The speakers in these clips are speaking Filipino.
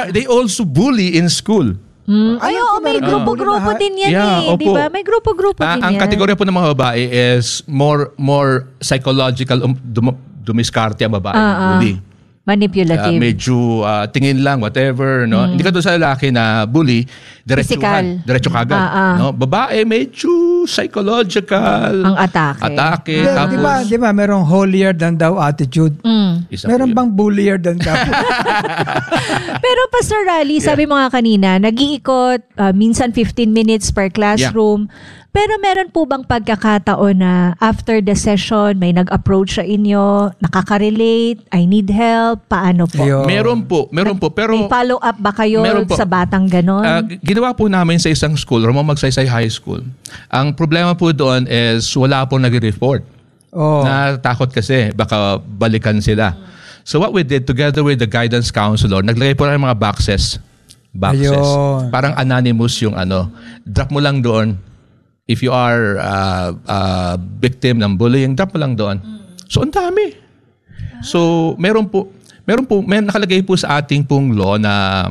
they also bully in school. Ay, may grupo-grupo din yan di ba? May grupo-grupo din yan. Ang kategorya po ng mga babae is more psychological, dumiskarte ang babae. Bully. Manipulative. Medyo tingin lang, whatever. No? Hindi ka doon sa lalaki na bully, diretso kagad. No? Babae, medyo psychological. Ang atake. Tapos, di ba, merong holier than thou attitude. Meron bang bullier than thou? Pero Pastor Rally, sabi mo nga kanina, nag-iikot, minsan 15 minutes per classroom. Pero meron po bang pagkakataon na after the session, may nag-approach sa inyo, nakaka-relate, I need help, paano po? Meron po. Pero may follow-up ba kayo sa batang ganon? Ginawa po namin sa isang school, Ramon Magsaysay High School. Ang problema po doon is wala po nag-report. Natakot kasi, baka balikan sila. So what we did, together with the guidance counselor, naglagay po ng mga boxes. Parang anonymous yung drop mo lang doon. If you are victim ng bullying, drop mo lang doon. So, ang dami. So, meron po, may nakalagay po sa ating pong law na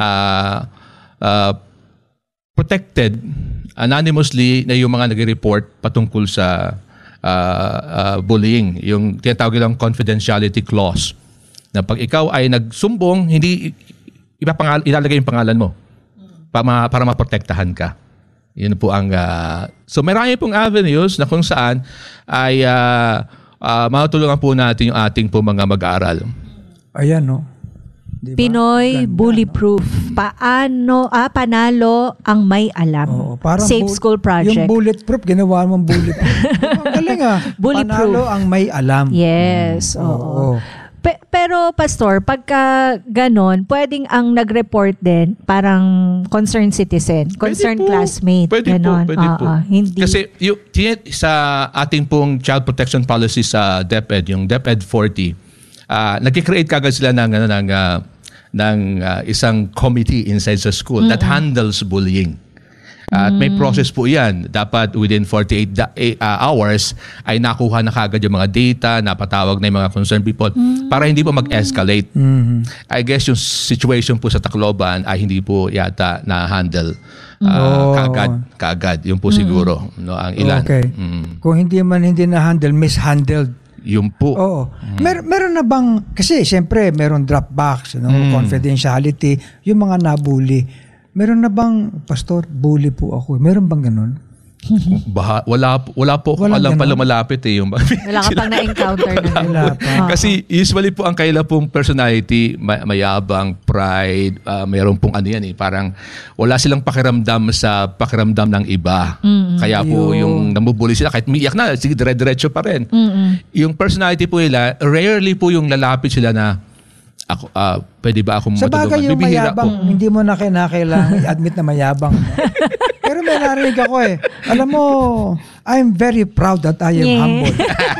protected anonymously na yung mga nag-report patungkol sa bullying. Yung tinatawag lang confidentiality clause. Na pag ikaw ay nagsumbong, hindi ilalagay yung pangalan mo para maprotektahan ka. Yun po ang... so marami pong avenues na kung saan ay matulungan po natin yung ating po mga mag-aaral. Ayan, no? Diba? Pinoy Bully-Proof. Paano, panalo ang may alam. Safe School Project. Yung bulletproof, ginawa mong bulletproof. Galing Bully-proof. Panalo ang may alam. Yes. Oo. Pero Pastor, pagka ganon, pwedeng ang nag-report din parang concerned citizen, concerned classmate. Pwede ganon. po. Hindi. Kasi sa ating pong child protection policy sa DepEd, yung DepEd 40, nag-create kagad sila ng isang committee inside sa school that handles bullying. At may process po yan. Dapat within 48 hours ay nakuha na kagad yung mga data, napatawag na yung mga concerned people para hindi po mag-escalate. I guess yung situation po sa Tacloban ay hindi po yata na-handle kagad. Yung po siguro ang ilan. Okay. Kung hindi na-handle, mishandled. Yung po. Oo. Meron na bang, kasi siyempre meron drop box, confidentiality, yung mga nabully. Meron na bang, Pastor, bully po ako? Meron bang ganun? Wala po ako alam pala malapit yung wala ka pang na-encounter na. Kasi usually po ang kaila pong personality, mayabang, pride, mayroon pong parang wala silang pakiramdam sa pakiramdam ng iba. Kaya po yung namubuli sila, kahit miiyak na, sige, dire-diretso pa rin. Yung personality po nila, rarely po yung lalapit sila na ako, pwede ba akong matulungan? Sa bagay yung mayabang, hindi mo na kailangan i-admit na mayabang. Pero may narinig ako Alam mo, I'm very proud that I am humble.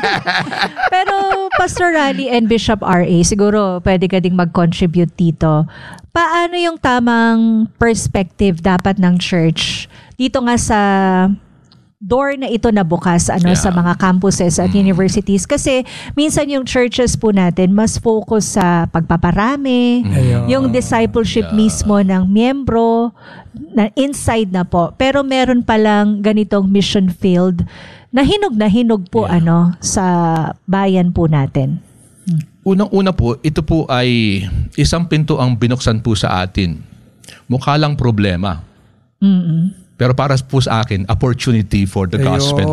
Pero Pastor Rally and Bishop R.A., siguro pwede ka ding mag-contribute dito. Paano yung tamang perspective dapat ng church dito nga sa door na ito na bukas sa mga campuses at universities, kasi minsan yung churches po natin mas focus sa pagpaparami, yung discipleship mismo ng miyembro na inside na po, pero meron palang ganitong mission field na hinog po sa bayan po natin. Unang-una po, ito po ay isang pinto ang binuksan po sa atin. Mukha lang problema. Pero para po sa akin, opportunity for the gospel.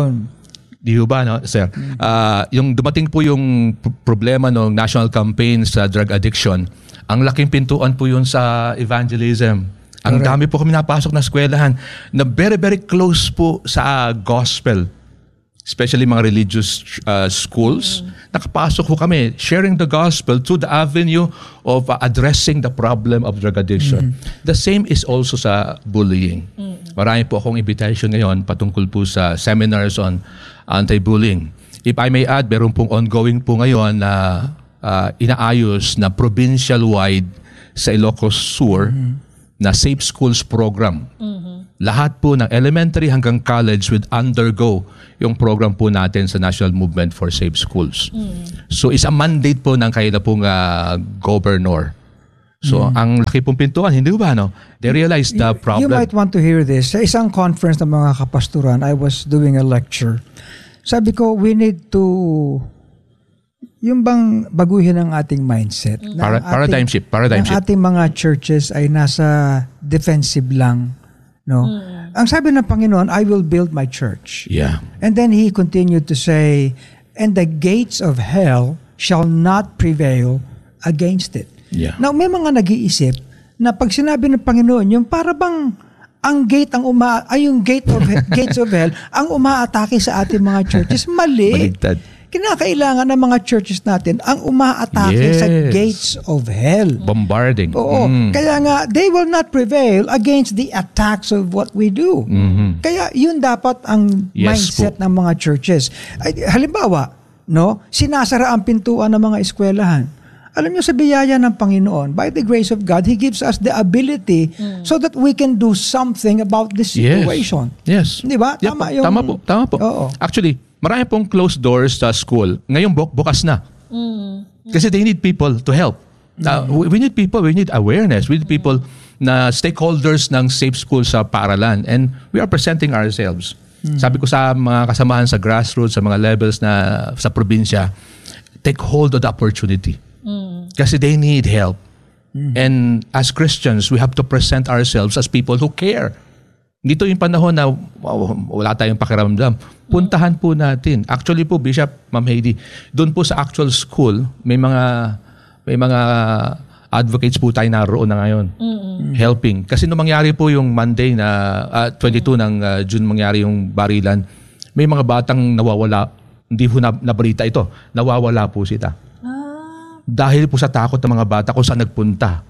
Di ba, sir? Yung dumating po yung problema ng national campaign sa drug addiction, ang laking pintuan po yun sa evangelism. Ang dami po kami napasok na eskwelahan na very, very close po sa gospel. Especially mga religious schools. Nakapasok po kami sharing the gospel to the avenue of addressing the problem of drug addiction. The same is also sa bullying. Marami po akong invitation ngayon patungkol po sa seminars on anti-bullying. If I may add, meron pong ongoing po ngayon na inaayos na provincial-wide sa Ilocos Sur na Safe Schools program. Lahat po ng elementary hanggang college would undergo yung program po natin sa National Movement for Safe Schools. So, is a mandate po ng kaila pong governor. So, ang laki pong pintuan, hindi ba, no? They realized the problem. You might want to hear this. Sa isang conference ng mga kapasturan, I was doing a lecture. Sabi ko, we need to, yung bang baguhin ang ating mindset. Paradigm shift. Ang ating mga churches ay nasa defensive lang. No? Ang sabi ng Panginoon, I will build my church. Yeah. And then He continued to say, and the gates of hell shall not prevail against it. Yeah. Now, may mga nag-iisip na pag sinabi ng Panginoon, yung para bang ang gate yung gates of hell ang umaatake sa ating mga churches, mali. Baligtad. Kinakailangan ng mga churches natin ang umaatake sa gates of hell. Bombarding. Oo. Kaya nga, they will not prevail against the attacks of what we do. Kaya yun dapat ang mindset ng mga churches. Halimbawa, no, sinasara ang pintuan ng mga eskwelahan. Alam niyo, sa biyaya ng Panginoon, by the grace of God, He gives us the ability so that we can do something about this situation. Yes. Di ba? Yeah, tama po. Oo. Actually, marami pong closed doors sa school. Ngayon, bukas na. Kasi they need people to help. We need people, we need awareness. We need people na stakeholders ng safe school sa paaralan. And we are presenting ourselves. Sabi ko sa mga kasamahan sa grassroots, sa mga levels na sa probinsya, take hold of the opportunity. Kasi they need help. And as Christians, we have to present ourselves as people who care. Dito yung panahon na wala tayong pakiramdam. Puntahan po natin. Actually po, Bishop, Ma'am Heidi, doon po sa actual school, may mga advocates po tayo naroon na ngayon. Helping. Kasi nung mangyari po yung Monday na 22 ng June mangyari yung barilan, may mga batang nawawala. Hindi po nabalita ito. Nawawala po sila. Dahil po sa takot ng mga bata kung saan nagpunta.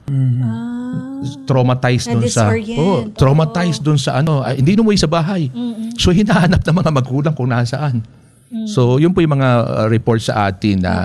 Traumatized doon sa traumatized doon sa hindi umuwi sa bahay. So hinahanap ng mga magulang kung nasaan. So yun po yung mga reports sa atin na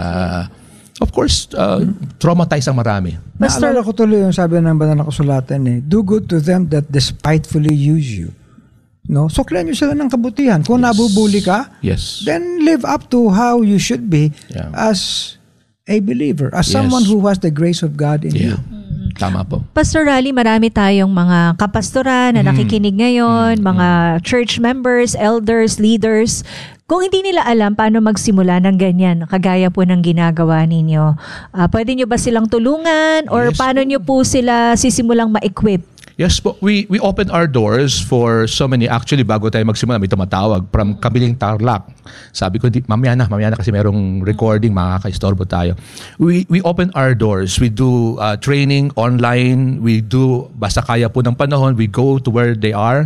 of course traumatized ang marami. Naalala ko tuloy yung sabi ng banal na kasulatan do good to them that despitefully use you. No? Suklian nyo sila ng kabutihan. Kung nabubuli ka, then live up to how you should be as a believer, as someone who has the grace of God in you. Tama po. Pastor Rally, marami tayong mga kapastoran na nakikinig ngayon, mga church members, elders, leaders. Kung hindi nila alam paano magsimula ng ganyan, kagaya po ng ginagawa ninyo, pwede nyo ba silang tulungan or paano nyo po sila sisimulang ma-equip? Yes po. We open our doors for so many. Actually, bago tayo magsimula, may tumatawag from Kabiling Tarlac. Sabi ko, mamaya na kasi merong recording, makaka-istorbo tayo. We open our doors. We do training online. We do, basta kaya po ng panahon, we go to where they are.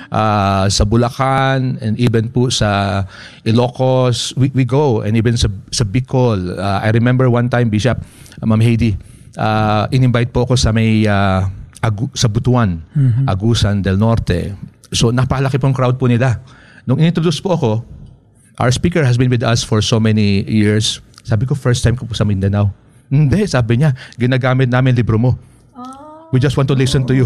Sa Bulacan and even po sa Ilocos, we go. And even sa Bicol. I remember one time, Bishop, Ma'am Heidi, in-invite po ako sa may... sa Butuan, Agusan del Norte. So napalaki pong crowd po nila. Nung in-introduce po ako, our speaker has been with us for so many years. Sabi ko, first time ko po sa Mindanao. Hindi, sabi niya, ginagamit namin libro mo. We just want to listen to you.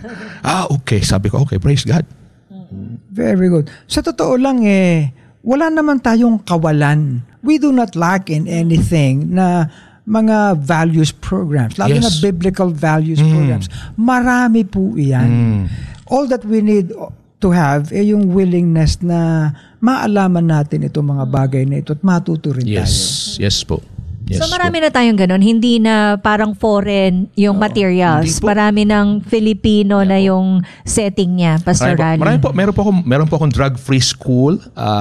Okay. Sabi ko, okay, praise God. Very good. Sa totoo lang wala naman tayong kawalan. We do not lack in anything na mga values programs, lalo na biblical values programs. Marami po iyan. All that we need to have yung willingness na maalaman natin itong mga bagay na ito at matuto rin tayo. Yes po. Yes, so marami na tayong ganun. Hindi na parang foreign yung materials. Marami ng Filipino na yung setting niya, Pastor Rally. Meron po akong drug-free school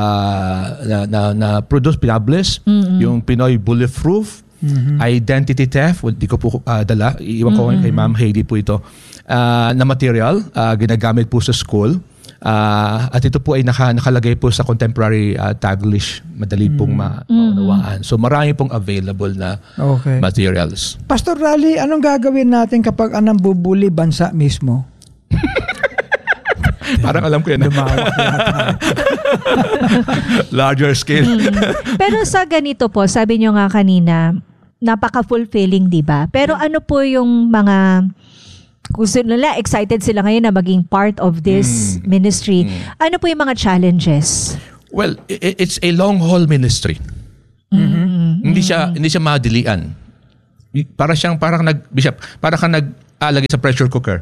na publish, yung Pinoy Bulletproof. Identity theft, di ko po dala. Iwan ko kay Ma'am Heidi po ito. Na material, ginagamit po sa school. At ito po ay nakalagay po sa contemporary Taglish. Madali pong maunawaan. So marami pong available na materials. Pastor Rally, anong gagawin natin kapag anong bubuli bansa mismo? Parang alam ko yan. Larger scale. Pero sa ganito po, sabi nyo nga kanina, napaka-fulfilling, di ba? Pero ano po yung mga gusto nila, excited sila ngayon na maging part of this ministry. Ano po yung mga challenges? Well, it's a long haul ministry. Hindi siya madilian. Bishop, para ka nag-alagay sa pressure cooker.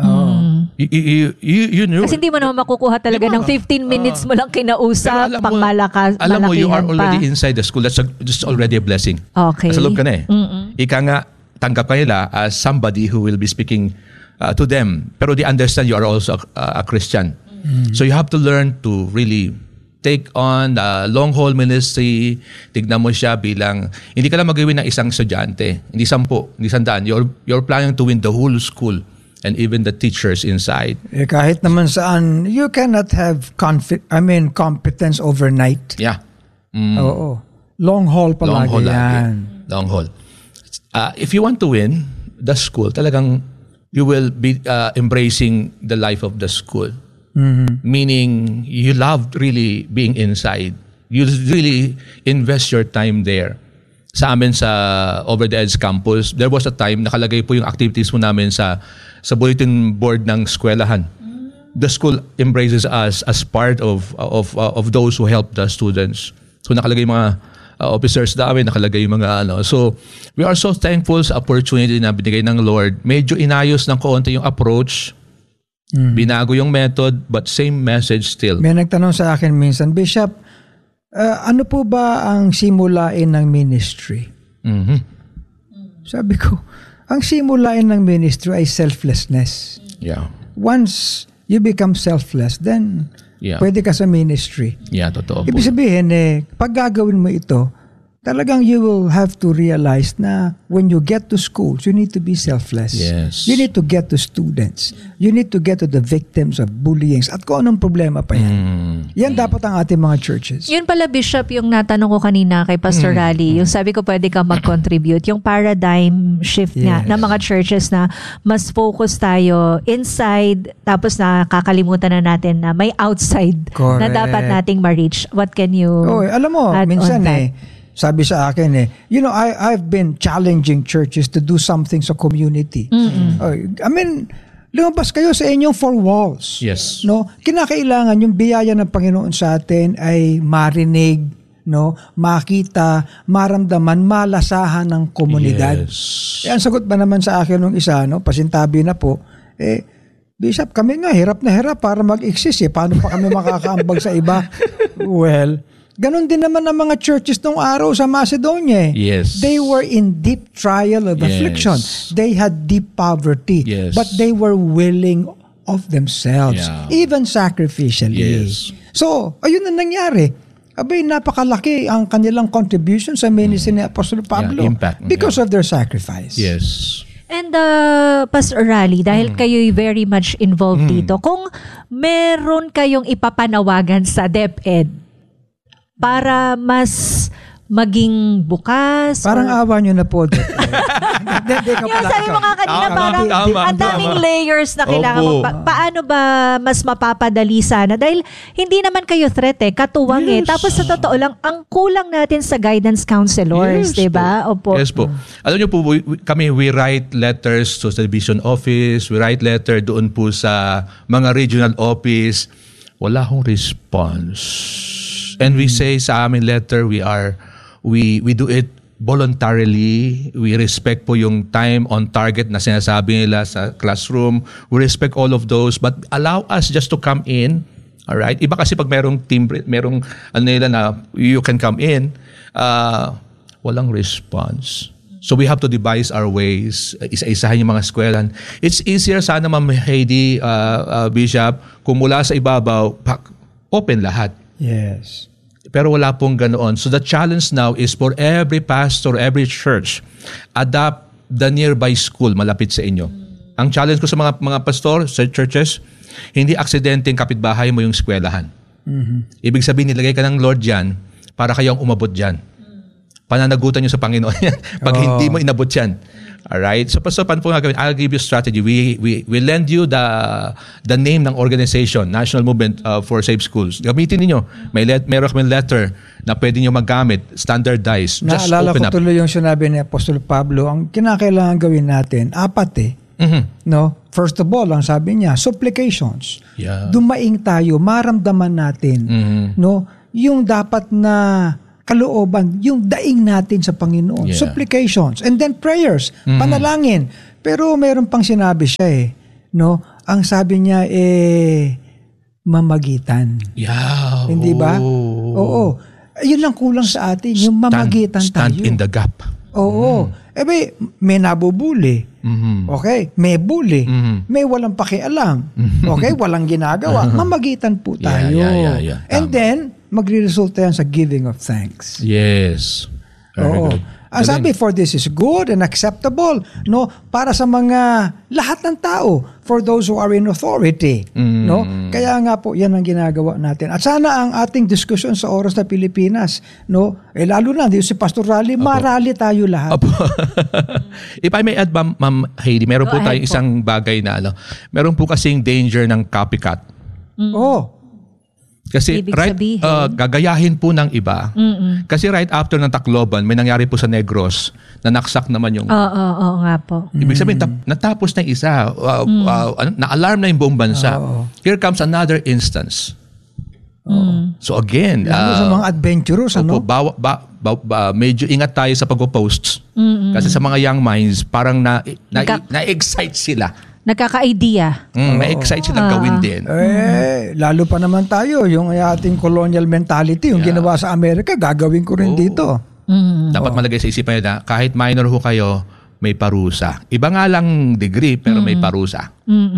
You knew. Kasi hindi mo naman makukuha talaga ng 15 minutes mo lang kinausap, pang malakas. Alam mo, you are already inside the school. That's already a blessing. Okay. Nasa loob ka na Ika nga, tanggap ka nila as somebody who will be speaking to them. Pero they understand you are also a Christian. So you have to learn to really take on the long haul ministry. Tignan mo siya bilang, hindi ka lang magawin ng isang estudyante. Hindi 10, hindi 100. You're planning to win the whole school. And even the teachers inside. Kahit naman saan, you cannot have competence overnight. Yeah. Oo. Long haul palagi yan. Long haul. If you want to win the school, talagang you will be embracing the life of the school. Meaning, you love really being inside. You really invest your time there. Sa amin sa Over the Edge campus, there was a time nakalagay po yung activities mo namin sa bulletin board ng eskwelahan. The school embraces us as part of those who help the students. So nakalagay mga officers namin, nakalagay mga So we are so thankful sa opportunity na binigay ng Lord. Medyo inayos ng kaunti yung approach. Binago yung method, but same message still. May nagtanong sa akin minsan, Bishop, ano po ba ang simulain ng ministry? Sabi ko, ang simulain ng ministry ay selflessness. Yeah. Once you become selfless, then pwede ka sa ministry. Yeah, totoo. Ibig sabihin, pag gagawin mo ito, talagang you will have to realize na when you get to schools, you need to be selfless. Yes. You need to get to students. You need to get to the victims of bullying. At kung anong problema pa yan. Yan dapat ang ating mga churches. Yun pala, Bishop, yung natanong ko kanina kay Pastor Rally, yung sabi ko pwede ka mag-contribute, yung paradigm shift nga ng mga churches na mas focus tayo inside, tapos nakakalimutan na natin na may outside na dapat nating ma-reach. What can you alam mo, minsan sabi sa akin I've been challenging churches to do something sa community. Lumabas kayo sa inyong 4 walls. Yes. Kinakailangan yung biyaya ng Panginoon sa atin ay marinig, makita, maramdaman, malasahan ng komunidad. Yes. Ang sagot ba naman sa akin nung isa, pasintabi na po, Bishop, kami nga hirap na hirap para mag-exist. Paano pa kami makakaambag sa iba? Well, ganon din naman ang mga churches nung araw sa Macedonia. Yes. They were in deep trial of affliction. They had deep poverty. Yes. But they were willing of themselves, even sacrificially. Yes. So, ayun na nangyari. Abay, napakalaki ang kanilang contribution sa ministry ni Apostol Pablo. Impact. Because of their sacrifice. Yes. And Pastor Rally, dahil kayo'y very much involved dito, kung meron kayong ipapanawagan sa DepEd, para mas maging bukas. Parang awa nyo na po. Yung sabi mo nga kanina, parang ang daming layers na kailangan mo. Paano ba mas mapapadali sana? Dahil hindi naman kayo threat katuwang Tapos sa totoo lang, ang kulang natin sa guidance counselors, diba? Opo. Yes po. Alam niyo po, we write letters to the division office, we write letter doon po sa mga regional office. Wala akong response. And we say sa aming letter, we do it voluntarily. We respect po yung time on target na sinasabi nila sa classroom. We respect all of those, but allow us just to come in. All right? Iba kasi pag merong team, merong nila na you can come in, walang response. So we have to devise our ways. Isa-isahin yung mga eskwelahan. It's easier sana, Ma'am Heidi, Bishop, kung mula sa ibabaw, open lahat. Yes. Pero wala pong ganoon. So the challenge now is for every pastor, every church, adapt the nearby school malapit sa inyo. Ang challenge ko sa mga pastor, sa churches, hindi aksidenteng kapitbahay mo yung eskwelahan. Ibig sabihin, nilagay ka ng Lord dyan para kayong umabot dyan. Pananagutan nyo sa Panginoon yan pag hindi mo inabot yan. Alright? So paano po nga gawin? I'll give you strategy. We lend you the name ng organization, National Movement for Safe Schools. Gamitin niyo. Meron kami letter na pwede niyo magamit, standardized. Just naalala open ko up. tuloy yung sinabi ni Apostol Pablo, ang kinakailangan gawin natin, 4 First of all, ang sabi niya, supplications. Yeah. Dumaing tayo, maramdaman natin. Yung dapat na kalooban, yung daing natin sa Panginoon. Yeah. Supplications. And then prayers. Panalangin. Pero mayroon pang sinabi siya no? Ang sabi niya mamagitan. Yeah. Hindi ba? Oo. Yun lang kulang sa atin. Yung mamagitan stand tayo. in the gap. Oo. May nabubuli. Okay? May bully. May walang pakialam. Okay? Walang ginagawa. Mamagitan po tayo. Yeah. And then, magre-resulta yan sa giving of thanks. Yes. Very good. Ang sabi, for this is good and acceptable, no? Para sa mga lahat ng tao, for those who are in authority, no? Kaya nga po, yan ang ginagawa natin. At sana ang ating diskusyon sa oras na Pilipinas, no? Lalo na dito si Pastor Rally, marali tayo lahat. If I may add, Ma'am Heidi, meron po tayong isang bagay na meron po kasing danger ng copycat. Kasi gagayahin po ng iba. Kasi right after ng Tacloban, may nangyari po sa Negros na naksak naman yung... Oo nga po. Ibig sabihin, natapos na isa. Na-alarm na yung buong bansa. Here comes another instance. So again... sa mga adventurous, medyo ingat tayo sa pag-posts. Kasi sa mga young minds, parang na-excite sila. Nagkaka-idea. Na-excite silang gawin din. Lalo pa naman tayo, yung ating colonial mentality, yung ginawa sa Amerika, gagawin ko rin dito. Dapat malagay sa isipan nyo na kahit minor ho kayo, may parusa. Iba nga lang degree, pero may parusa.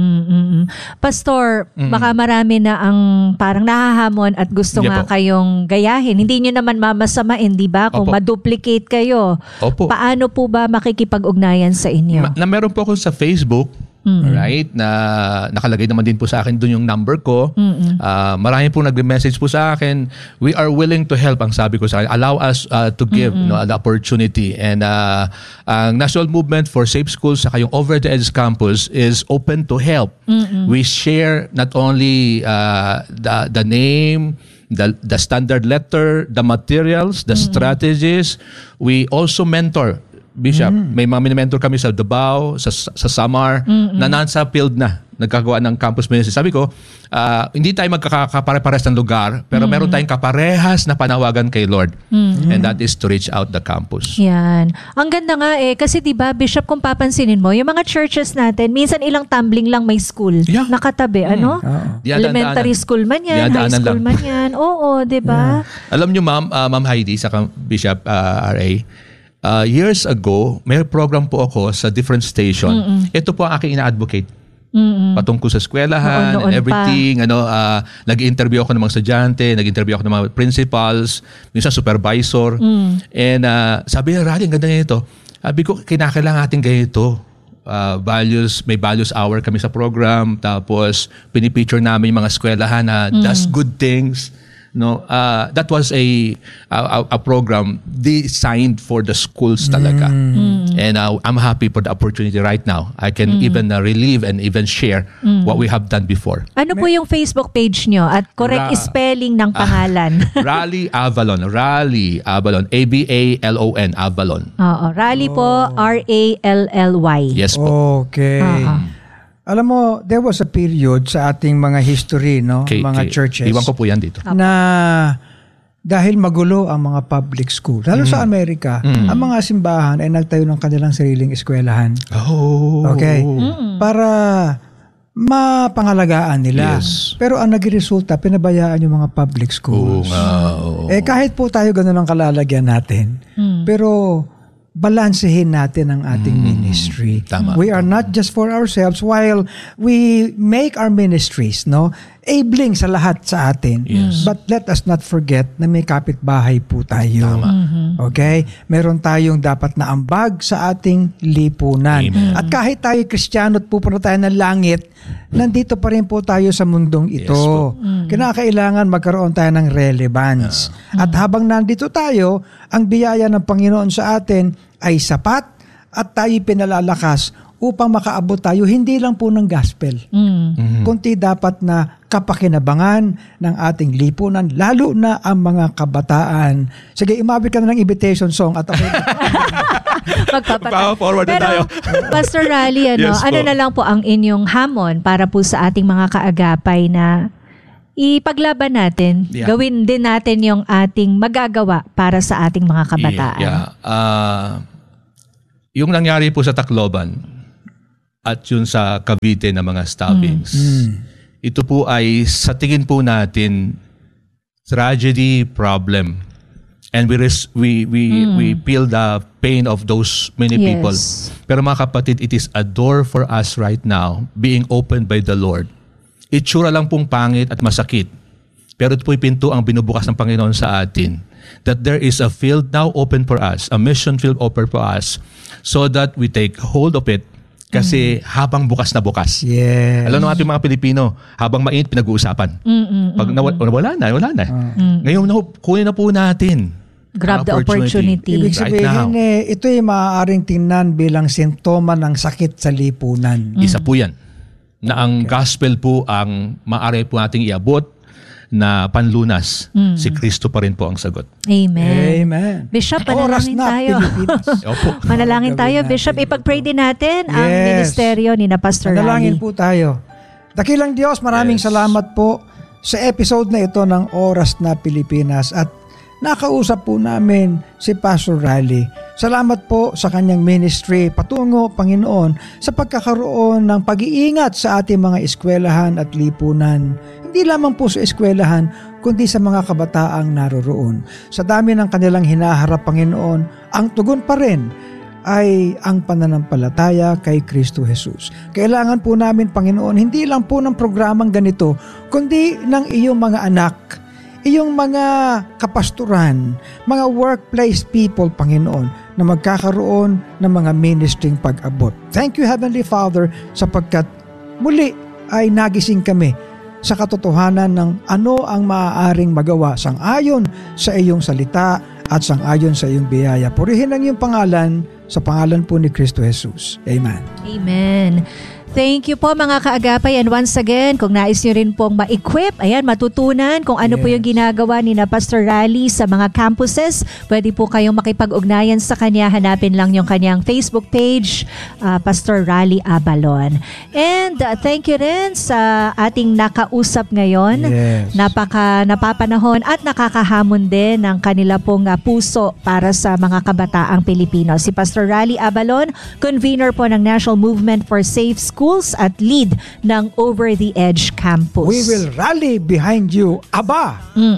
Pastor, baka marami na ang parang nahahamon at gusto nga kayong gayahin. Hindi nyo naman mamasamain, di ba? Kung maduplicate kayo, paano po ba makikipag-ugnayan sa inyo? Meron po ako sa Facebook, right? Na nakalagay naman din po sa akin doon yung number ko. Marami po nag-message po sa akin. We are willing to help, ang sabi ko sa akin. Allow us to give the opportunity. And ang National Movement for Safe Schools saka yung Over the Edge Campus is open to help. We share not only the name, the standard letter, the materials, the strategies. We also mentor. Bishop, may mga mini-mentor kami sa Davao, sa Samar, na nasa field na, nagkagawa ng campus ministry. Sabi ko, hindi tayo magkakapare-pares ng lugar, pero meron tayong kaparehas na panawagan kay Lord. And that is to reach out the campus. Yan. Ang ganda nga kasi diba, Bishop, kung papansinin mo, yung mga churches natin, minsan ilang tumbling lang may school. Nakatabi, elementary school man yan, high school man yan. Oo, diba? Alam nyo, Ma'am Heidi, sa Bishop R.A., years ago, may program po ako sa different station. Ito po ang aking ina-advocate. Patungkol sa eskwelahan and everything. Nag-interview ako ng mga estudyante, nag-interview ako ng mga principals, minsan supervisor. And sabi niya, Rally, ang ganda niya ito. Sabi ko, kinakailangan natin ganito. May values hour kami sa program. Tapos, pinipicture namin yung mga eskwelahan na does good things. No, that was a program designed for the schools talaga. And I'm happy for the opportunity right now. I can even relieve and even share what we have done before. Ano po yung Facebook page nyo at correct spelling ng pangalan? Rally Avalon. Rally Avalon. A-B-A-L-O-N. Avalon. Oo. Rally po. R-A-L-L-Y. Yes po. Okay. Alam mo, there was a period sa ating mga history, mga churches. Iwan ko po yan dito. Na dahil magulo ang mga public school, lalo sa Amerika, ang mga simbahan ay nagtayo ng kanilang sariling eskwelahan. Okay? Para mapangalagaan nila. Yes. Pero ang nagresulta, pinabayaan yung mga public schools. Kahit po tayo ganun ang kalalagyan natin, pero balansehin natin ang ating ministry. Tama. We are not just for ourselves while we make our ministries, enabling sa lahat sa atin. Yes. But let us not forget na may kapitbahay po tayo. Tama. Okay? Meron tayong dapat na ambag sa ating lipunan. Amen. At kahit tayo Kristiyano at pupunta tayo ng langit, nandito pa rin po tayo sa mundong ito. Yes, Kinakailangan magkaroon tayo ng relevance. At habang nandito tayo, ang biyaya ng Panginoon sa atin ay sapat at tayo pinalalakas upang makaabot tayo hindi lang po ng gospel, kundi dapat na kapakinabangan ng ating lipunan, lalo na ang mga kabataan. Sige, imabot ka na ng invitation song at ako forward na tayo. Pastor Rally, Yes, ano na lang po ang inyong hamon para po sa ating mga kaagapay na ipaglaban natin. Yeah. Gawin din natin yung ating magagawa para sa ating mga kabataan. Yung nangyari po sa Tacloban at yun sa Cavite na mga stabbings, ito po ay sa tingin po natin tragedy, problem. And we feel the pain of those many people. Pero mga kapatid, it is a door for us right now being opened by the Lord. Itsura lang pong pangit at masakit. Pero ito po'y pinto ang binubukas ng Panginoon sa atin. That there is a field now open for us, a mission field open for us, so that we take hold of it. Kasi habang bukas na bukas. Yes. Alam natin mga Pilipino, habang mainit, pinag-uusapan. Pag wala na. Ngayon, kunin na po natin. Grab the opportunity. Ibig sabihin, ito ay maaaring tingnan bilang sintoma ng sakit sa lipunan. Isa po yan. Na ang gospel po ang maaari po nating iabot na panlunas. Si Kristo pa rin po ang sagot. Amen. Bishop, manalangin tayo. Manalangin tayo, Bishop. Ipag-pray din natin ang ministeryo ni na Pastor Rally. Manalangin po tayo. Dakilang Diyos, maraming salamat po sa episode na ito ng Oras na Pilipinas at nakausap po namin si Pastor Rally. Salamat po sa kanyang ministry patungo, Panginoon, sa pagkakaroon ng pag-iingat sa ating mga eskwelahan at lipunan. Hindi lamang po sa eskwelahan, kundi sa mga kabataang naroroon. Sa dami ng kanilang hinaharap, Panginoon, ang tugon pa rin ay ang pananampalataya kay Kristo Jesus. Kailangan po namin, Panginoon, hindi lang po ng programang ganito, kundi ng iyong mga anak, iyong mga kapasturan, mga workplace people, Panginoon, na magkakaroon ng mga ministering pag-abot. Thank you, Heavenly Father, sapagkat muli ay nagising kami sa katotohanan ng ano ang maaaring magawa sang-ayon sa iyong salita at sang-ayon sa iyong biyaya. Purihin ang iyong pangalan sa pangalan po ni Kristo Jesus. Amen. Amen. Thank you po mga kaagapay, and once again, kung nais nyo rin pong ma-equip, matutunan kung ano po yung ginagawa ni na Pastor Rally sa mga campuses, pwede po kayong makipag-ugnayan sa kanya. Hanapin lang yung kanyang Facebook page, Pastor Rally Abalon. And thank you rin sa ating nakausap ngayon. Napapanahon at nakakahamon din ng kanila pong puso para sa mga kabataang Pilipino. Si Pastor Rally Abalon, convener po ng National Movement for Safe Schools at lead ng Over the Edge Campus. We will rally behind you, Aba!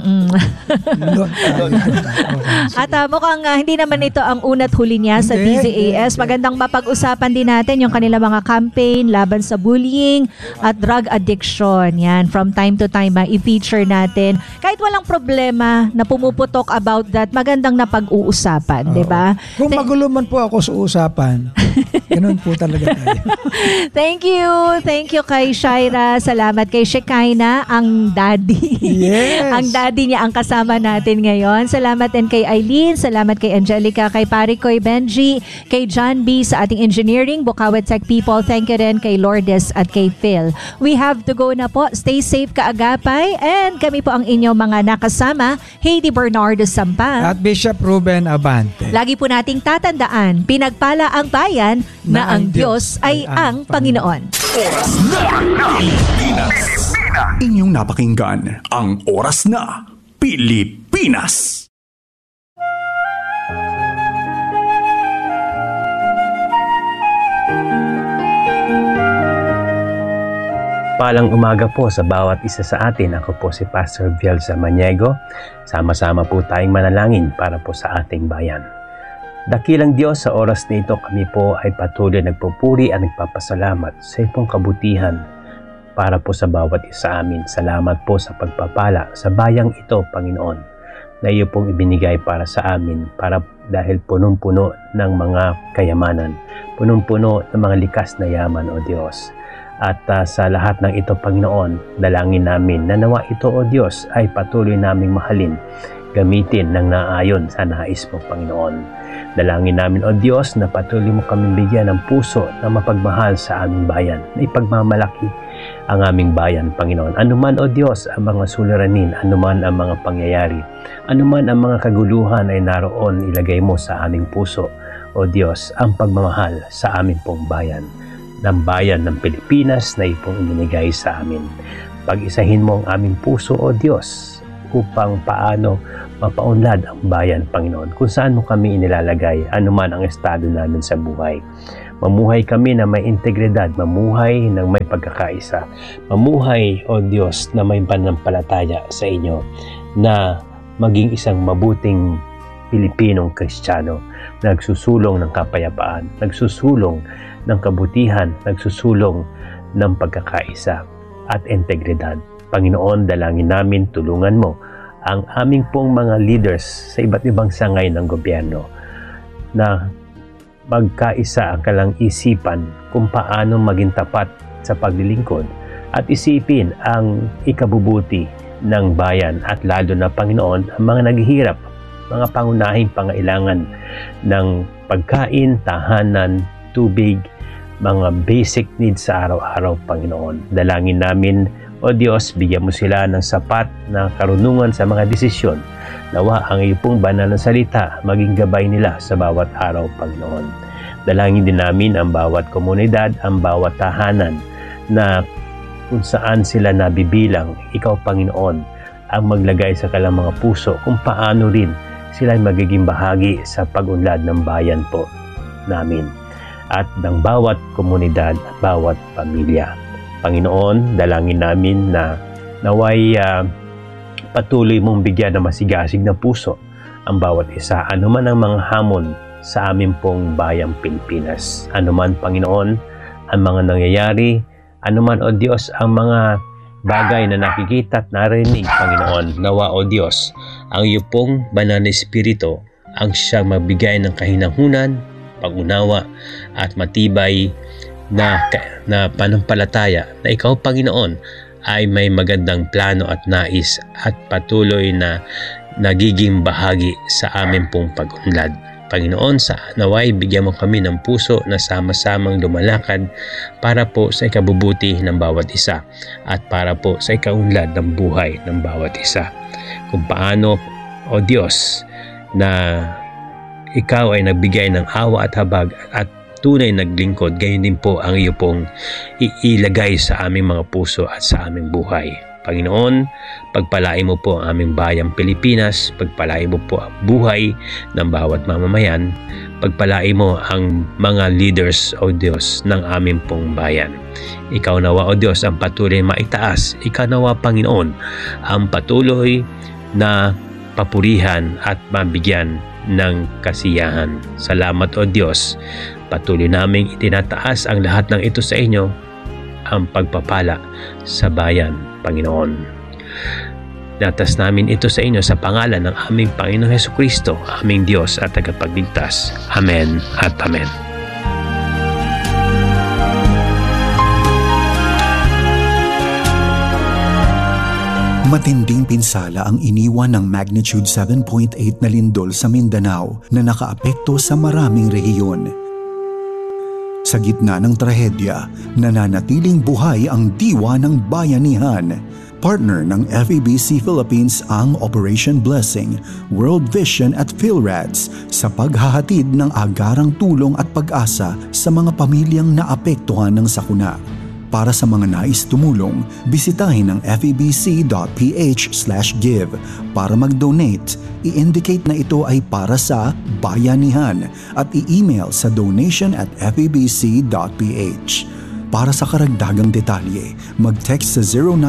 At mukhang hindi naman ito ang una't huli niya sa DZAS. Magandang mapag-usapan din natin yung kanila mga campaign laban sa bullying at drug addiction. Yan, from time to time i-feature natin. Kahit walang problema na pumuputok about that, magandang na pag-uusapan, di ba? Kung magulo man po ako sa usapan, ganun po talaga tayo. Thank you kay Shaira. Salamat kay Shekinah, ang daddy. Yes. Ang daddy niya ang kasama natin ngayon. Salamat din kay Eileen. Salamat kay Angelica, kay Parikoy Benji, kay John B sa ating engineering, Bukawi Tech people. Thank you rin kay Lourdes at kay Phil. We have to go na po. Stay safe kaagapay. And kami po ang inyong mga nakasama, Heidi Bernardo Sampa at Bishop Ruben Abante. Lagi po nating tatandaan, pinagpala ang bayan na ang Diyos ay ang Panginoon. Oras na Pilipinas. Inyong napakinggan ang Oras na Pilipinas. Palang umaga po sa bawat isa sa atin. Ako po si Pastor Viel Samaniego. Sama-sama po tayong manalangin para po sa ating bayan. Dakilang Diyos, sa oras na ito kami po ay patuloy nagpupuri at nagpapasalamat sa iyong kabutihan para po sa bawat isa amin. Salamat po sa pagpapala sa bayang ito, Panginoon, na iyo pong ibinigay para sa amin dahil punong-puno ng mga kayamanan, punong-puno ng mga likas na yaman, O Diyos. At sa lahat ng ito, Panginoon, dalangin namin na nawa ito, O Diyos, ay patuloy naming mahalin, gamitin ng naayon sa nais mo, Panginoon. Dalangin namin, O Diyos, na patuloy mo kami bigyan ng puso na mapagmahal sa aming bayan, na ipagmamalaki ang aming bayan, Panginoon. Anuman, O Diyos, ang mga suliranin, anuman ang mga pangyayari, anuman ang mga kaguluhan ay naroon, ilagay mo sa aming puso, O Diyos, ang pagmamahal sa aming pong bayan, ng bayan ng Pilipinas na ipong ininigay sa amin. Pag-isahin mo ang aming puso, O Diyos, upang paano mapaunlad ang bayan, Panginoon, kung saan mo kami inilalagay, anuman ang estado namin sa buhay. Mamuhay kami na may integridad, mamuhay ng may pagkakaisa, mamuhay, O Diyos, na may pananampalataya sa inyo, na maging isang mabuting Pilipinong Kristiyano, nagsusulong ng kapayapaan, nagsusulong ng kabutihan, nagsusulong ng pagkakaisa at integridad. Panginoon, dalangin namin, tulungan mo ang aming pong mga leaders sa iba't ibang sangay ng gobyerno na magkaisa ang kalang isipan kung paano maging tapat sa paglilingkod at isipin ang ikabubuti ng bayan at lalo na, Panginoon, ang mga naghihirap, mga pangunahing pangailangan ng pagkain, tahanan, tubig, mga basic needs sa araw-araw, Panginoon. Dalangin namin, O Diyos, bigyan mo sila ng sapat na karunungan sa mga desisyon. Nawa ang iyong pong banal na salita maging gabay nila sa bawat araw, Panginoon. Dalangin din namin ang bawat komunidad, ang bawat tahanan na kung saan sila nabibilang, ikaw, Panginoon, ang maglagay sa kanilang mga puso kung paano rin sila magiging bahagi sa pag-unlad ng bayan po namin at ng bawat komunidad at bawat pamilya. Panginoon, dalangin namin na naway patuloy mong bigyan ng masigasig na puso ang bawat isa, anuman ang mga hamon sa amin pong bayang Pilipinas. Anuman, Panginoon, ang mga nangyayari, anuman, O Diyos, ang mga bagay na nakikita at narinig, Panginoon, nawa, O Diyos, ang iyo pong banal na Espiritu ang siyang magbigay ng kahinanghunan, pag-unawa at matibay na panampalataya na ikaw, Panginoon, ay may magandang plano at nais at patuloy na nagiging bahagi sa amin pong pag-unlad. Panginoon, sa naway bigyan mo kami ng puso na sama-samang lumalakad para po sa ikabubuti ng bawat isa at para po sa ikaunlad ng buhay ng bawat isa. Kung paano, O Diyos, na ikaw ay nagbigay ng awa at habag at tunay naglingkod, gayon din po ang iyo pong iilagay sa aming mga puso at sa aming buhay. Panginoon, pagpalain mo po ang aming bayang Pilipinas, pagpalain mo po ang buhay ng bawat mamamayan, pagpalain mo ang mga leaders, O Diyos, ng aming pong bayan. Ikaw nawa, O Diyos, ang patuloy maitaas. Ikaw nawa, Panginoon, ang patuloy na papurihan at mabigyan ng kasiyahan. Salamat, O Diyos. Patuloy naming itinataas ang lahat ng ito sa inyo, ang pagpapala sa bayan, Panginoon. Natas namin ito sa inyo sa pangalan ng aming Panginoong Hesukristo, aming Diyos at tagapagligtas. Amen at Amen. Matinding pinsala ang iniwan ng magnitude 7.8 na lindol sa Mindanao na nakaapekto sa maraming rehiyon. Sa gitna ng trahedya, nananatiling buhay ang diwa ng bayanihan. Partner ng FEBC Philippines ang Operation Blessing, World Vision at PhilRads sa paghahatid ng agarang tulong at pag-asa sa mga pamilyang naapektuhan ng sakuna. Para sa mga nais tumulong, bisitahin ang febc.ph/give. Para mag-donate, i-indicate na ito ay para sa bayanihan at i-email sa donation@febc.ph. Para sa karagdagang detalye, mag-text sa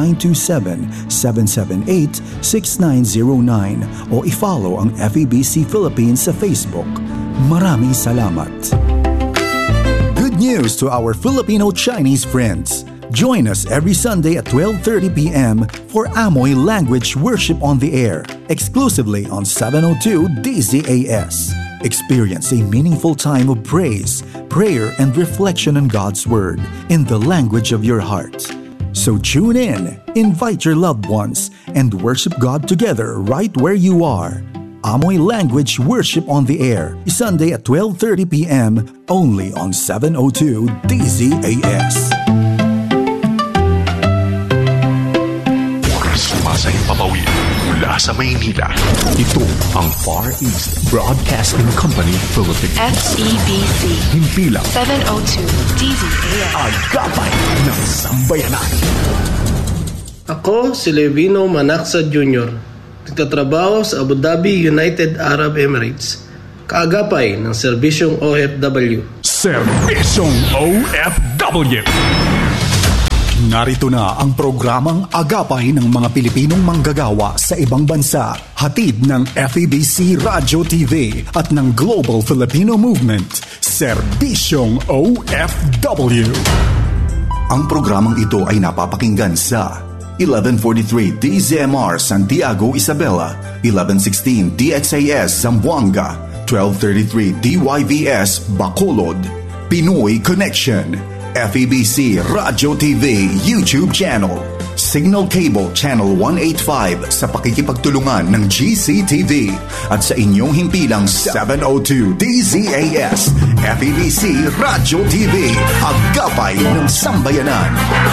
0927-778-6909 o i-follow ang FEBC Philippines sa Facebook. Maraming salamat! News to our Filipino-Chinese friends. Join us every Sunday at 12:30 p.m. for Amoy Language Worship on the Air, exclusively on 702 DZAS. Experience a meaningful time of praise, prayer, and reflection on God's Word in the language of your heart. So tune in, invite your loved ones, and worship God together right where you are. Amoy Language Worship on the Air, Sunday at 12:30 p.m. only on 702 DZAS. Sa Himpapawid mula sa Maynila. Ito ang Far East Broadcasting Company Philippines. FEBC. Himpilang 702 DZAS. Agapay ng Sambayanan. Ako si Levino Manaxa Jr. Nagtatrabaho sa Abu Dhabi, United Arab Emirates. Kaagapay ng Serbisyong OFW. Serbisyong OFW. Narito na ang programang Agapay ng mga Pilipinong manggagawa sa ibang bansa. Hatid ng FEBC Radio TV at ng Global Filipino Movement. Serbisyong OFW. Ang programang ito ay napapakinggan sa 1143 DZMR Santiago, Isabela, 1116 DXAS Zamboanga, 1233 DYVS Bacolod, Pinoy Connection, FEBC Radio TV YouTube channel, Signal Cable Channel 185 sa pakikipagtulungan ng GCTV at sa inyong himpilang 702 DZAS FEBC Radio TV, Agapay ng Sambayanan.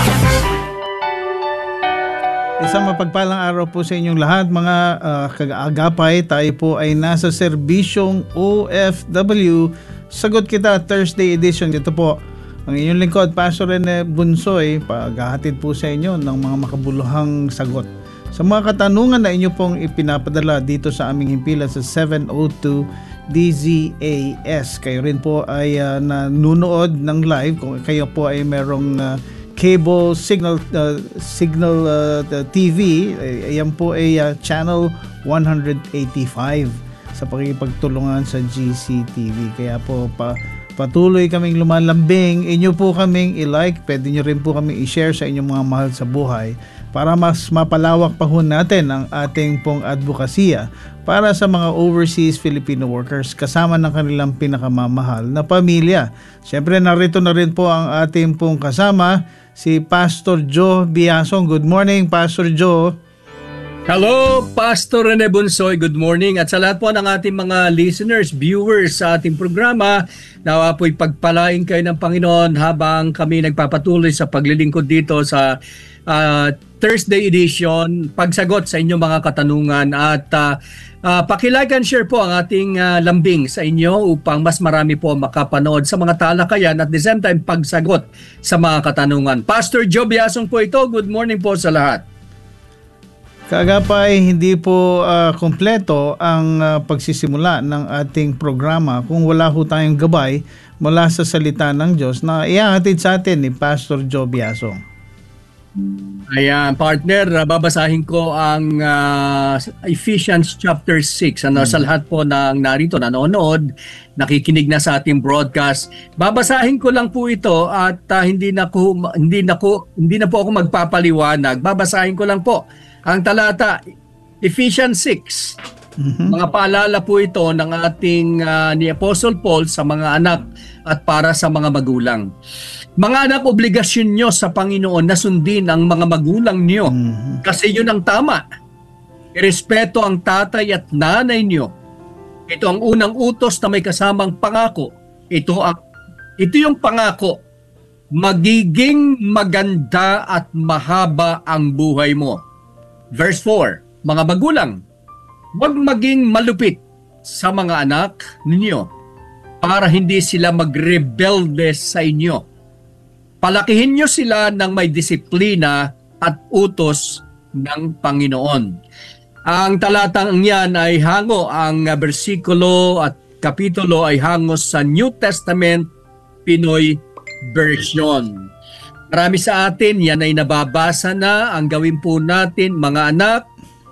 Isang mapagpalang araw po sa inyong lahat mga kag-agapay. Tayo po ay nasa Serbisyong OFW. Sagot Kita Thursday edition. Ito po ang inyong lingkod, Pastor Rene Bunsoy, paghahatid po sa inyo ng mga makabuluhang sagot sa mga katanungan na inyo pong ipinapadala dito sa aming himpilan sa 702 DZAS. Kayo rin po ay nanunood ng live kung kayo po ay merong cable signal TV. Ayan po ay channel 185 sa pakikipagtulungan sa GCTV. Kaya po patuloy kaming lumalambing. Inyo po kaming i-like, pwede nyo rin po kaming i-share sa inyong mga mahal sa buhay para mas mapalawak pa ho natin ang ating pong advokasya para sa mga overseas Filipino workers kasama ng kanilang pinakamamahal na pamilya. Siyempre narito na rin po ang ating pong kasama, si Pastor Joe Biasong. Good morning, Pastor Joe. Hello, Pastor Rene Bunsoy. Good morning. At sa lahat po ng ating mga listeners, viewers sa ating programa, nawa po'y pagpalain kayo ng Panginoon habang kami nagpapatuloy sa paglilingkod dito sa Thursday edition, pagsagot sa inyong mga katanungan. At pakilike and share po ang ating lambing sa inyo upang mas marami po makapanood sa mga talakayan at the same time pagsagot sa mga katanungan. Pastor Joe Biasong po ito. Good morning po sa lahat. Kaagapay, hindi po kompleto ang pagsisimula ng ating programa kung wala ho tayong gabay mula sa salita ng Diyos na ihahatid sa atin ni Pastor Joe Biasong. Ayan, partner, babasahin ko ang Ephesians chapter 6. Sa lahat po ng narito, nanonood, nakikinig na sa ating broadcast. Babasahin ko lang po ito at hindi na po ako magpapaliwanag. Babasahin ko lang po ang talata, Ephesians 6. Mga paalala po ito ng ating ni Apostle Paul sa mga anak at para sa mga magulang. Mga anak, obligasyon nyo sa Panginoon na sundin ang mga magulang nyo kasi yun ang tama. Irespeto ang tatay at nanay nyo. Ito ang unang utos na may kasamang pangako. Ito yung pangako. Magiging maganda at mahaba ang buhay mo. Verse 4, mga magulang, huwag maging malupit sa mga anak ninyo para hindi sila magrebelde sa inyo. Palakihin nyo sila ng may disiplina at utos ng Panginoon. Ang talatang yan ay hango, ang bersikulo at kapitulo ay hango sa New Testament Pinoy version. Marami sa atin, yan ay nababasa na. Ang gawin po natin, mga anak,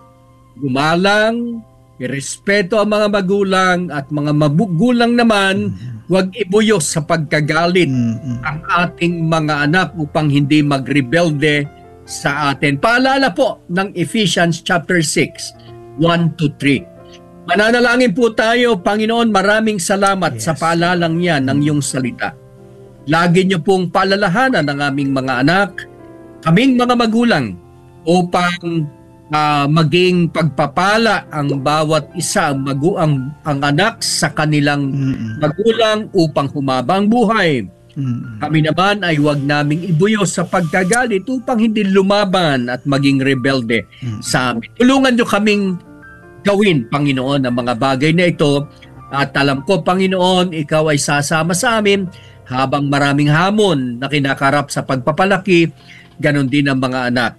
gumalang, irespeto ang mga magulang at mga magulang naman, huwag ibuyos sa pagkagalit ang ating mga anak upang hindi magrebelde sa atin. Paalala po ng Ephesians chapter 6, 1-3. Mananalangin po tayo, Panginoon, maraming salamat sa paalalang yan ng iyong salita. Lagi niyo pong paalalahanan ng aming mga anak, kaming mga magulang, upang maging pagpapala ang bawat isa, ang anak sa kanilang magulang upang humaba ang buhay. Kami naman ay huwag naming ibuyos sa pagkagalit upang hindi lumaban at maging rebelde sa amin. Tulungan niyo kaming gawin, Panginoon, ang mga bagay na ito. At alam ko, Panginoon, ikaw ay sasama sa amin habang maraming hamon na kinakarap sa pagpapalaki, ganon din ang mga anak.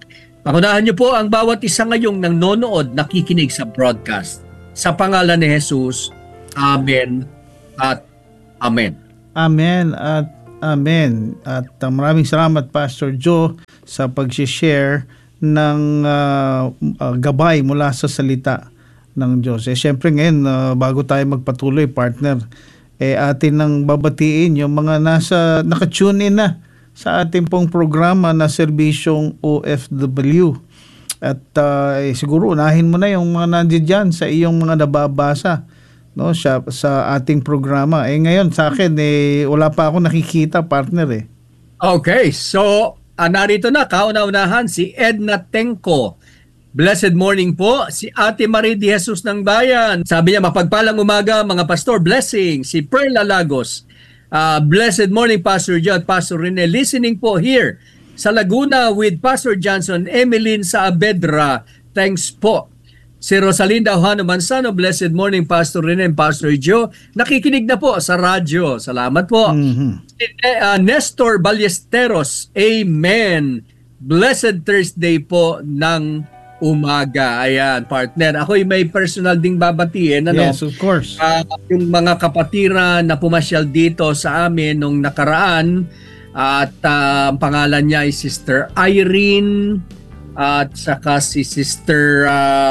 Pangunahan niyo po ang bawat isa ngayong nanonood, nakikinig sa broadcast. Sa pangalan ni Jesus, Amen at Amen. Amen at Amen. At maraming salamat, Pastor Joe, sa pag-share ng gabay mula sa salita ng Diyos. Siyempre ngayon, bago tayo magpatuloy, partner, atin nang babatiin yung mga naka-tune in na sa ating pong programa na serbisyong OFW. At siguro unahin mo na yung mga nandiyan dyan sa iyong mga nababasa, no, sa ating programa. Ngayon sa akin, wala pa ako nakikita, partner. Okay, so narito na, kauna-unahan si Edna Tenko. Blessed morning po, si Ate Marie de Jesus ng Bayan. Sabi niya, mapagpalang umaga mga pastor, blessing. Si Perla Lagos, blessed morning Pastor John, Pastor Rene. Listening po here sa Laguna with Pastor Johnson, Emeline Saavedra. Thanks po. Si Rosalinda Juano Manzano, blessed morning Pastor Rene and Pastor Joe. Nakikinig na po sa radyo. Salamat po. Si Nestor Ballesteros, amen. Blessed Thursday po ng umaga. Ayan, partner. Ako'y may personal ding babatiin. Yes, of course. Yung mga kapatiran na pumasyal dito sa amin nung nakaraan, at ang pangalan niya ay Sister Irene at saka si Sister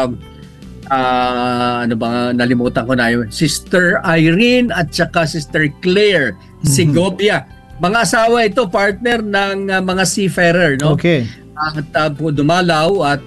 nalimutan ko na yun. Sister Irene at saka Sister Claire Segovia. Mga asawa ito, partner ng mga seafarer, no? Okay. At dumalaw at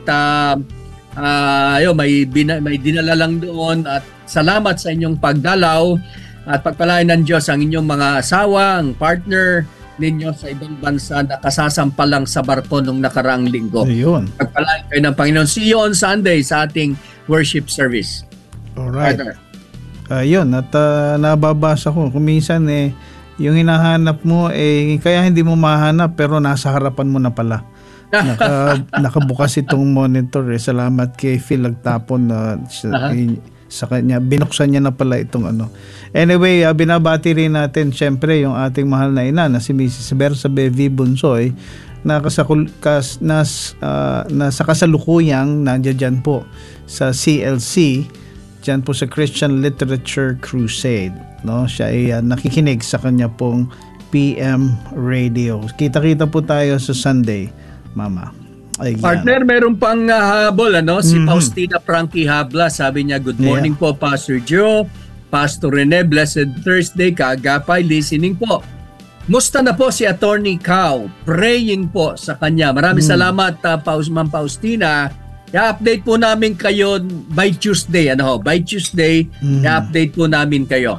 may dinala lang doon, at salamat sa inyong pagdalaw at pagpalain ng Diyos ang inyong mga asawa, ang partner ninyo sa ibang bansa na kasasampa lang sa barko nung nakaraang linggo. Ayun. Pagpalain kayo ng Panginoon. See you on Sunday sa ating worship service. Alright. Ayun, at nababasa ko kung minsan yung hinahanap mo kaya hindi mo mahanap pero nasa harapan mo na pala. Nakabukas itong monitor. Salamat kay Phil Agtapon sa kanya. Binuksan niya na pala itong ano. Anyway, binabati rin natin syempre yung ating mahal na ina na si Mrs. Bersabe V. Bunsoy na sa kasalukuyang nandiyan dyan po sa CLC, dyan po sa Christian Literature Crusade. No? Siya ay nakikinig sa kanya pong PM Radio. Kita-kita po tayo sa Sunday, Mama. Ayan. Partner, meron pang habol, si Faustina Frankie Habla. Sabi niya, good morning po, Pastor Joe, Pastor Rene, blessed Thursday, kaagapay, listening po. Musta na po si Attorney Cow? Praying po sa kanya. Maraming salamat, Ma'am Faustina. I-update po namin kayo by Tuesday. By Tuesday, i-update po namin kayo.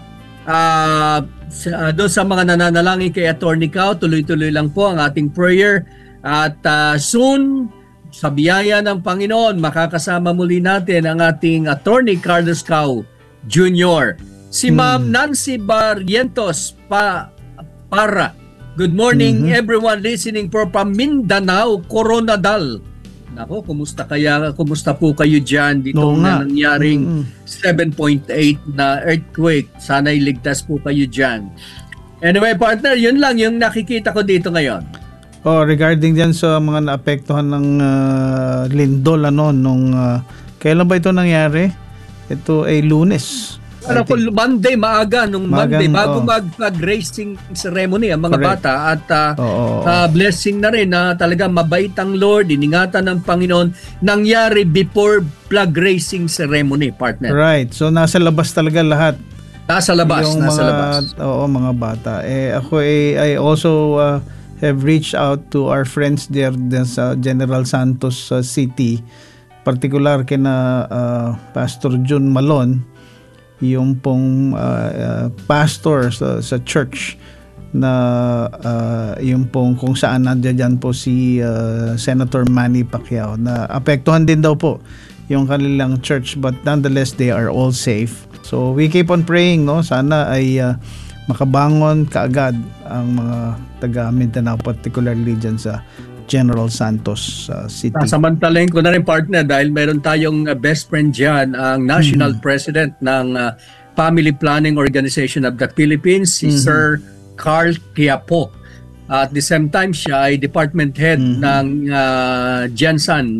Doon sa mga nananalangin kay Attorney Cow, tuloy-tuloy lang po ang ating prayer. At soon, sa biyaya ng Panginoon, makakasama muli natin ang ating Attorney Carlos Cow Jr. Si Ma'am Nancy Barrientos para. Good morning everyone listening from Mindanao, Coronadal. Nako, kumusta po kayo dyan dito na nangyaring 7.8 na earthquake? Sana iligtas po kayo dyan. Anyway, partner, yun lang yung nakikita ko dito ngayon. Regarding dyan sa mga naapektuhan ng lindol, kailan ba ito nangyari? Ito ay Lunes. Alam ko, Monday, maaga, Monday, bago mag-racing ceremony ang mga bata. At blessing na rin na talaga mabait ang Lord, iningatan ng Panginoon, nangyari before flag racing ceremony, partner. Right, so nasa labas talaga lahat. Nasa labas. Oo, mga bata. Ako I also have reached out to our friends there sa General Santos City, particular kina Pastor Jun Malon, yung pong pastor sa church na yung pong kung saan nandiyan po si Senator Manny Pacquiao, na apektuhan din daw po yung kanilang church, but nonetheless they are all safe. So we keep on praying, sana ay makabangon kaagad ang mga taga Mindanao, particularly dyan sa General Santos City. Samantalahin ko na rin, partner, dahil meron tayong best friend dyan, ang National President ng Family Planning Organization of the Philippines, si Sir Carl Quiapo. At the same time, siya ay department head ng Gensan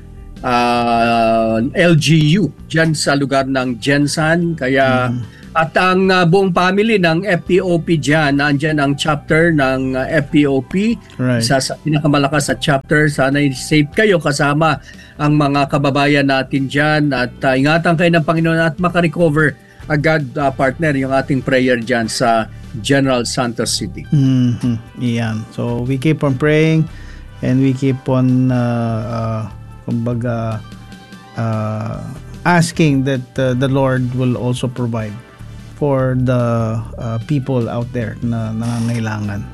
LGU dyan sa lugar ng Gensan. Kaya at ang buong family ng FPOP dyan, nandyan ang chapter ng FPOP, isa sa pinakamalakas sa chapter. Sana safe kayo kasama ang mga kababayan natin dyan at ingatan kayo ng Panginoon at makarecover agad, partner, yung ating prayer dyan sa General Santos City. Iyan. So we keep on praying and we keep on asking that the Lord will also provide for the people out there na nangangailangan.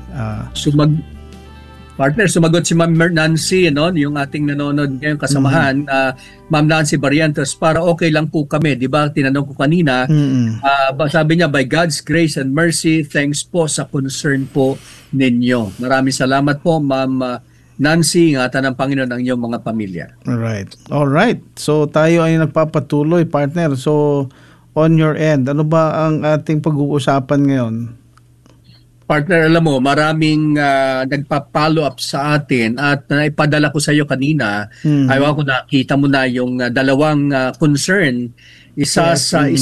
Sumagot si Ma'am Nancy, yung ating nanonood ngayong kasamahan, Ma'am Nancy Barrientos, para okay lang po kami. Di ba? Tinanong ko kanina, sabi niya, by God's grace and mercy, thanks po sa concern po ninyo. Maraming salamat po, Ma'am Nancy, ingatan ng Panginoon ang iyong mga pamilya. Alright. So tayo ay nagpapatuloy, partner. So on your end, ano ba ang ating pag-uusapan ngayon? Partner, alam mo, maraming nagpa-follow up sa atin at naipadala ko sa iyo kanina. Ayaw ko nakita mo na yung dalawang concern. Isa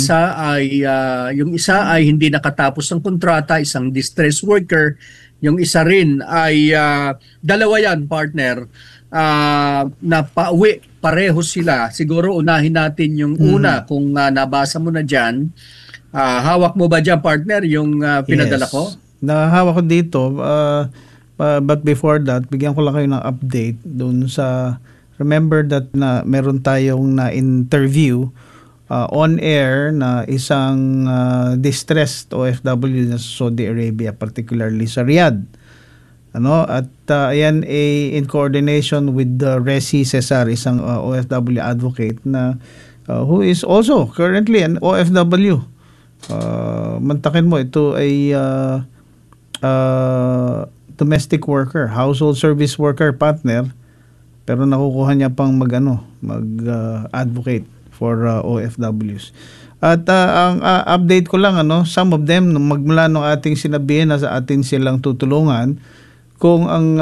ay hindi nakatapos ng kontrata, isang distress worker. Yung isa rin ay dalawa yan, partner, na pauwi, pareho sila. Siguro unahin natin yung una kung nabasa mo na dyan. Hawak mo ba dyan, partner, yung pinadala ko? Nahawak ko dito, but before that, bigyan ko lang kayo ng update doon sa, remember that na meron tayong na-interview on air na isang distressed OFW na sa Saudi Arabia, particularly sa Riyadh. At ayan in coordination with Resi Cesar, isang OFW advocate na who is also currently an OFW. Mantakin mo, ito ay domestic worker, household service worker, partner, pero nakukuha niya pang mag-advocate for OFWs. At ang update ko lang, some of them, magmula nung ating sinabihin na sa atin silang tutulungan, kung ang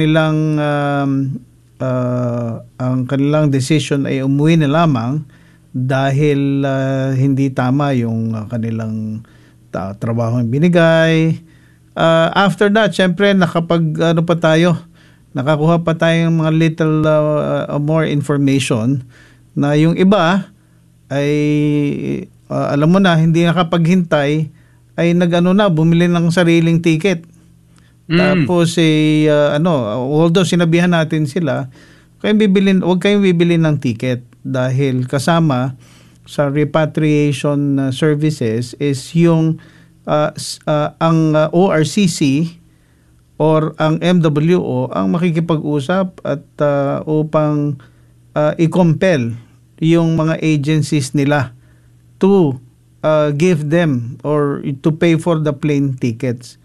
kanilang decision ay umuwi na lamang dahil hindi tama yung kanilang trabaho yung binigay. After that, syempre nakakuha pa tayo ng mga little more information na yung iba ay alam mo na, hindi nakapaghintay, ay bumili ng sariling ticket. Tapos although sinabihan natin sila, huwag kayong bibili ng ticket dahil kasama sa repatriation services is yung ang ORCC or ang MWO ang makikipag-usap at upang i-compel yung mga agencies nila to give them or to pay for the plane tickets.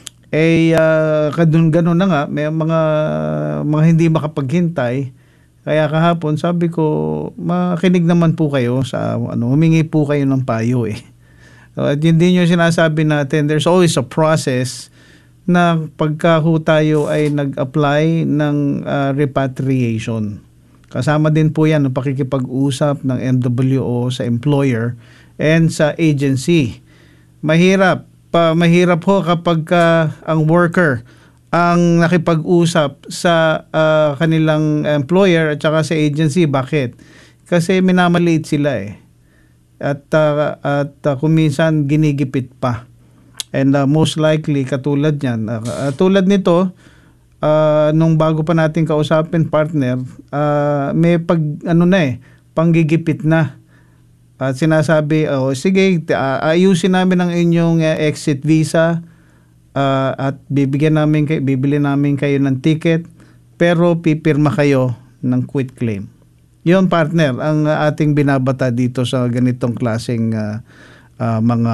Ganun na nga, may mga hindi makapaghintay. Kaya kahapon sabi ko, makinig naman po kayo sa humingi po kayo ng payo At hindi nyo sinasabi natin, there's always a process na pagka tayo ay nag-apply ng repatriation. Kasama din po yan ang pakikipag-usap ng MWO sa employer and sa agency. Mahirap ho kapag ang worker ang nakipag-usap sa kanilang employer at saka sa agency. Bakit? Kasi minamaliit sila At kuminsan ginigipit pa. And most likely katulad niyan, tulad nito, nung bago pa natin kausapin, partner, may panggigipit na. At sinasabi, sige, ayusin namin ang inyong exit visa at bibili namin kayo ng ticket, pero pipirma kayo ng quit claim. Yun, partner, ang ating binabata dito sa ganitong klaseng mga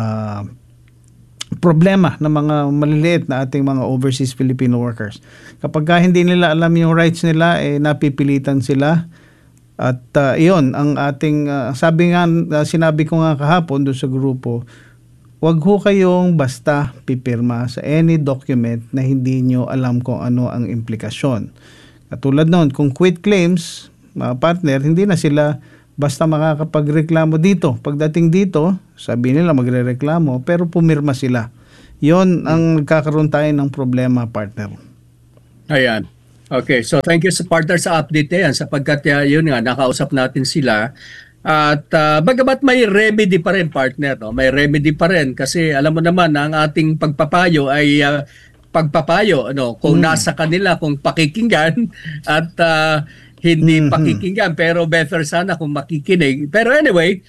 problema ng mga maliliit na ating mga overseas Filipino workers. Kapag hindi nila alam yung rights nila, napipilitan sila. At iyon ang ating sinabi ko nga kahapon doon sa grupo, wag ho kayong basta pipirma sa any document na hindi nyo alam kung ano ang implikasyon. Katulad noon, kung quit claims, mga partner, hindi na sila basta makakapagreklamo dito. Pagdating dito, sabi nila magrereklamo, pero pumirma sila. Yon ang nagkakaroon tayo ng problema, partner. Ayan. Okay, so thank you sa partner sa update yan sapagkat yun nga, nakausap natin sila. At bagamat may remedy pa rin, partner, no? May remedy pa rin kasi alam mo naman ang ating pagpapayo ay pagpapayo, no? Kung nasa kanila, kung pakikinggan at hindi pakikinggan, pero better sana kung makikinig. Pero anyway,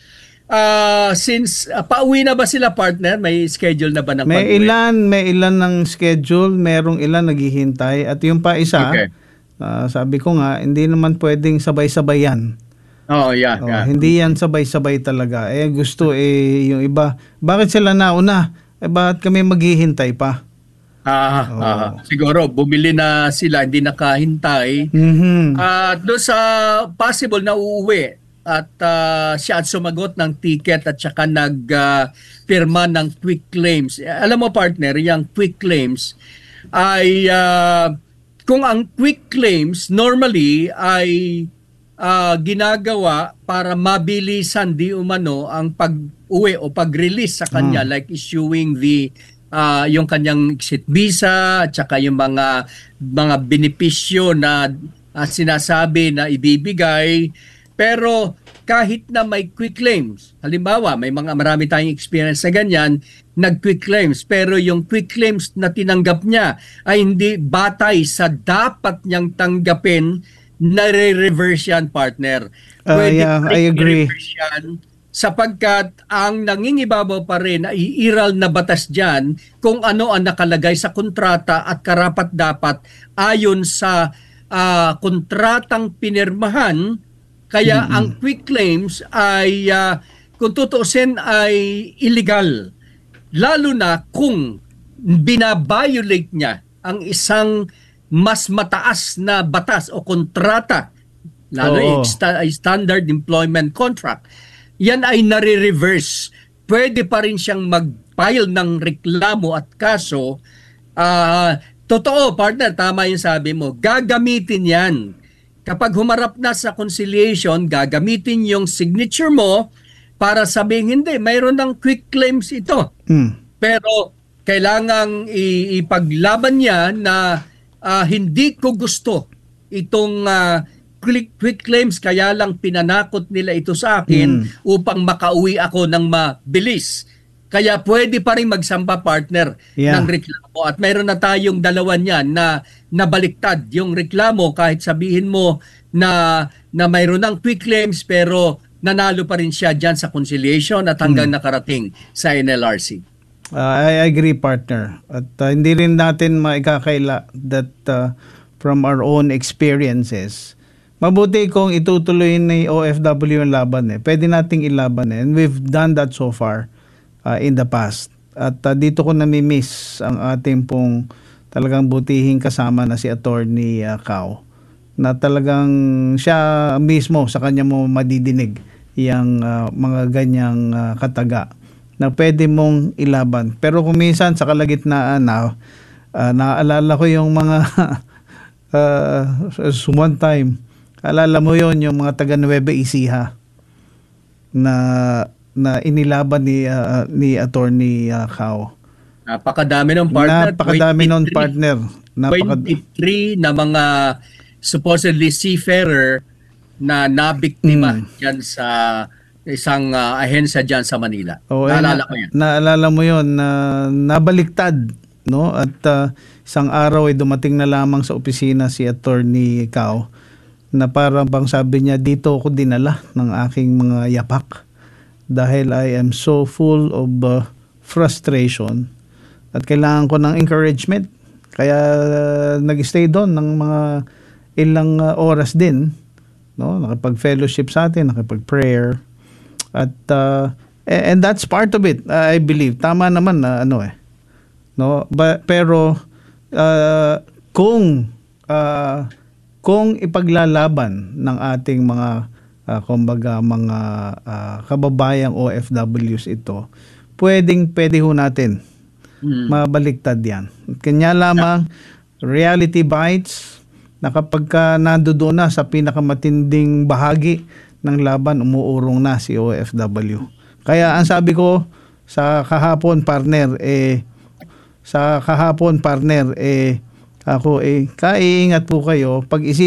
since pauwi na ba sila, partner? May schedule na ba ng pag-uwi? May ilan ng schedule, merong ilan naghihintay at yung pa isa, okay. Sabi ko nga, hindi naman pwedeng sabay-sabay yan. Yeah. Hindi yan sabay-sabay talaga. Gusto yung iba. Bakit sila nauna? Bakit kami maghihintay pa? Siguro bumili na sila, hindi nakahintay. Doon sa possible na uuwi at siya at sumagot ng ticket at saka nagpirma ng quick claims. Alam mo, partner, yung quick claims ay kung ang quick claims normally ay ginagawa para mabilisan di umano ang pag-uwi o pag-release sa kanya, like issuing yung kanyang exit visa at saka yung mga benepisyo na sinasabi na ibibigay. Pero kahit na may quick claims, halimbawa marami tayong experience sa ganyan, nag-quick claims, pero yung quick claims na tinanggap niya ay hindi batay sa dapat niyang tanggapin, nare-reverse yan, partner. I agree. Yan, sapagkat ang nangingibabaw pa rin na iiral na batas dyan kung ano ang nakalagay sa kontrata at karapat-dapat ayon sa kontratang pinirmahan. Kaya ang quick claims ay kung tutuusin ay illegal. Lalo na kung binabiolate niya ang isang mas mataas na batas o kontrata, lalo ay standard employment contract. Yan ay nare-reverse. Pwede pa rin siyang mag-file ng reklamo at kaso. Totoo, partner, tama yung sabi mo. Gagamitin yan. Kapag humarap na sa conciliation, gagamitin yung signature mo para sabihin, hindi, mayroon ng quick claims ito. Pero kailangang ipaglaban niya na hindi ko gusto itong quick claims, kaya lang pinanakot nila ito sa akin upang makauwi ako ng mabilis. Kaya pwede pa rin magsamba, partner, ng reklamo. At mayroon na tayong dalawa niyan na nabaliktad yung reklamo kahit sabihin mo na mayroon ng quick claims pero nanalo pa rin siya dyan sa conciliation at hanggang nakarating sa NLRC. I agree, partner. At hindi rin natin maikakaila that from our own experiences, mabuti kung itutuloy ni OFW yung laban. Pwede nating ilaban. And we've done that so far in the past. At dito ko nami-miss ang ating pong talagang butihing kasama na si Attorney Cao, na talagang siya mismo sa kanya mo madidinig yung mga ganyang kataga na pwede mong ilaban. Pero kung minsan sa kalagitnaan naaalala ko yung mga one time, alala mo yon yung mga taga Nueva Ecija na inilaban ni Attorney Cao. Napakadami ng partner. Napakadami ng partner. 23 na mga supposedly seafarer na nabiktima dyan sa isang ahensya dyan sa Manila. Naalala ko yan. Naalala mo yun, nabaliktad. No? At isang araw ay dumating na lamang sa opisina si Attorney Cao na parang bang sabi niya, dito ako dinala ng aking mga yapak dahil I am so full of frustration at kailangan ko ng encouragement. Kaya nag-stay doon ng mga ilang oras din. No? Nakipag-fellowship sa atin, nakipag-prayer. At and that's part of it, I believe. Tama naman na no? Pero kung ipaglalaban ng ating mga kumbaga mga kababayang OFWs ito, pwede ho natin mabaliktad yan. Kanya lamang, reality bites, na kapag ka nandoon na sa pinakamatinding bahagi ng laban, umuurong na si OFW. Kaya ang sabi ko sa kahapon, partner, ako, kaiingat po kayo. Pag-isip